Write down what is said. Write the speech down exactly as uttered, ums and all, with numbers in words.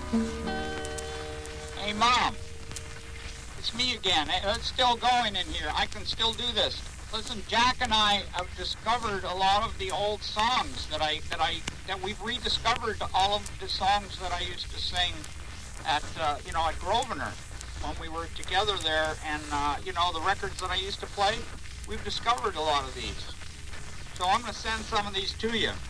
Hey, Mom. It's me again. It's still going in here. I can still do this. Listen, Jack and I have discovered a lot of the old songs that I that I that we've rediscovered all of the songs that I used to sing at uh, you know at Grosvenor when we were together there, and uh, you know the records that I used to play. We've discovered a lot of these, so I'm going to send some of these to you.